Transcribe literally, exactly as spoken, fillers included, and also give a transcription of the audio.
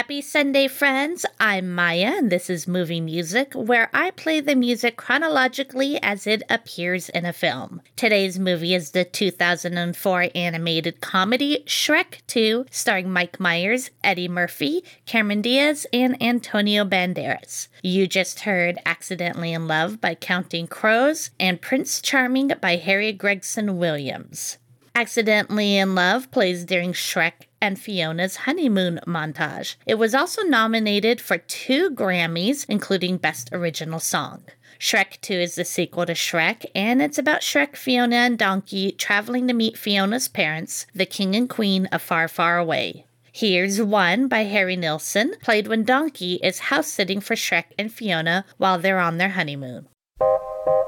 Happy Sunday, friends! I'm Maya, and this is Movie Music, where I play the music chronologically as it appears in a film. Today's movie is the two thousand four animated comedy Shrek two, starring Mike Myers, Eddie Murphy, Cameron Diaz, and Antonio Banderas. You just heard Accidentally in Love by Counting Crows and Prince Charming by Harry Gregson Williams. Accidentally in Love plays during Shrek and Fiona's honeymoon montage. It was also nominated for two Grammys, including Best Original Song. Shrek two is the sequel to Shrek, and it's about Shrek, Fiona, and Donkey traveling to meet Fiona's parents, the king and queen of Far, Far Away. Here's One by Harry Nilsson, played when Donkey is house-sitting for Shrek and Fiona while they're on their honeymoon.